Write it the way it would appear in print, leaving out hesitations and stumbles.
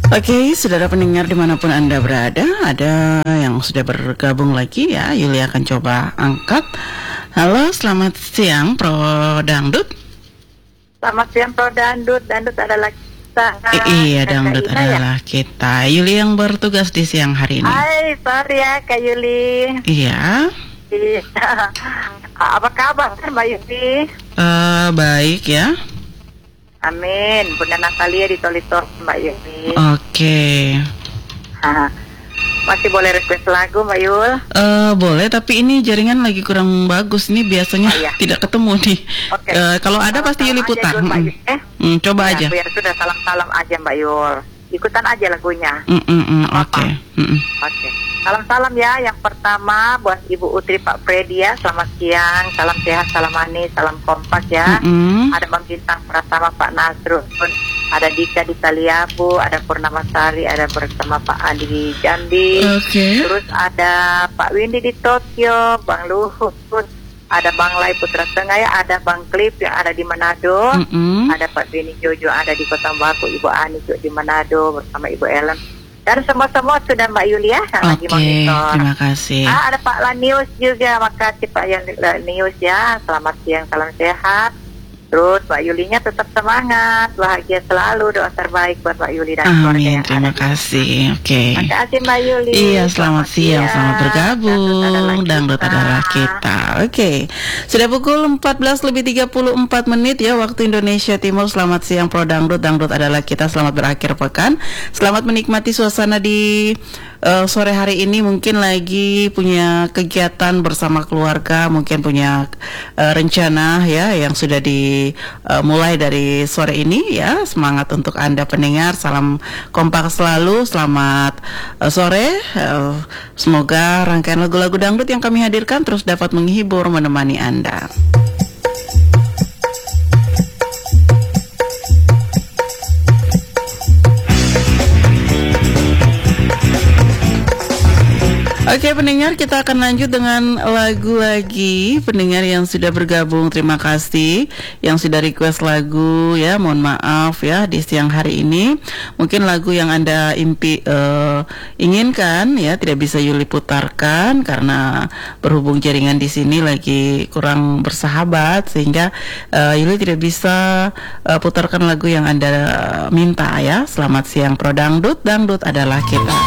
Oke, saudara pendengar dimanapun Anda berada, ada yang sudah bergabung lagi ya. Yuli akan coba angkat. Halo, selamat siang Pro Dangdut. Selamat siang Pro Dangdut. Dangdut adalah kita. Iya, Dangdut adalah kita. Yuli yang bertugas di siang hari ini. Hai, sorry ya Kak Yuli. Iya. Apa kabar Mbak Yuli? Baik ya. Amin. Bunda Natalia di Tolitor Mbak Yuli. Oke. Masih boleh request lagu Mbak Yul? Boleh, tapi ini jaringan lagi kurang bagus. Ini biasanya tidak ketemu nih. Kalau ada pasti Yuli putar. Coba aja. Biar sudah salam-salam aja Mbak Yul. Ikutan aja lagunya. Oke. Salam-salam ya. Yang pertama buat Ibu Utri Pak Fredi ya. Selamat siang. Salam sehat, salam manis, salam kompak ya. Ada Bang Bintang Pratama, Pak Nasrul, ada Dika di Taliabu, ada Purnama Sari, ada bersama Pak Andi di Jambi. Terus ada Pak Windy di Tokyo, Bang Luhut, ada Bang Lai Putra Tengah ya, ada Bang Klip yang ada di Manado, ada Pak Beni Jojo ada di Kota Baku, Ibu Ani juga di Manado bersama Ibu Ellen. Dan semua sudah Mbak Yulia yang lagi monitor. Terima kasih. Ada Pak Lanius juga, makasih Pak Lanius ya. Selamat siang, salam sehat. Terus Mbak Yulinya tetap semangat, bahagia selalu, doa terbaik buat Mbak Yuli dan keluarga yang ada. Terima kasih. Terima kasih Mbak Yuli. Iya, selamat siang, selamat bergabung. Dangdut adalah kita. Sudah pukul 14:34 ya waktu Indonesia Timur. Selamat siang Pro Dangdut. Dangdut adalah kita. Selamat berakhir pekan. Selamat menikmati suasana di sore hari ini. Mungkin lagi punya kegiatan bersama keluarga, mungkin punya rencana ya yang sudah mulai dari sore ini ya. Semangat untuk Anda pendengar. Salam kompak selalu. Selamat sore. Semoga rangkaian lagu-lagu dangdut yang kami hadirkan terus dapat menghibur, menemani Anda. Oke pendengar, kita akan lanjut dengan lagu lagi. Pendengar yang sudah bergabung, terima kasih. Yang sudah request lagu ya, mohon maaf ya di siang hari ini. Mungkin lagu yang Anda inginkan ya tidak bisa Yuli putarkan karena berhubung jaringan di sini lagi kurang bersahabat, sehingga Yuli tidak bisa putarkan lagu yang Anda minta ya. Selamat siang Pro Dangdut, Dangdut adalah kita.